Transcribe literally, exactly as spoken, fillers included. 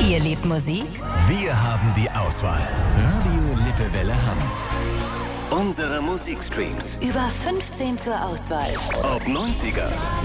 Ihr liebt Musik? Wir haben die Auswahl. Radio Lippewelle Hamm. Unsere Musikstreams. Über fünfzehn zur Auswahl. Ob neunziger,